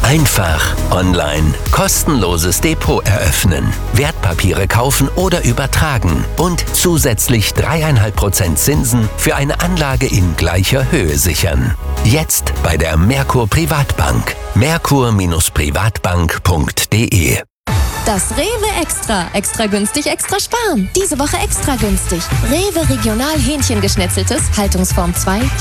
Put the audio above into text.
Einfach online kostenloses Depot eröffnen, Wertpapiere kaufen oder übertragen und zusätzlich 3,5% Zinsen für eine Anlage in gleicher Höhe sichern. Jetzt bei der Merkur Privatbank. Merkur-Privatbank.de. Das Rewe Extra. Extra günstig, extra sparen. Diese Woche extra günstig. Rewe Regional Hähnchengeschnetzeltes, Haltungsform 2,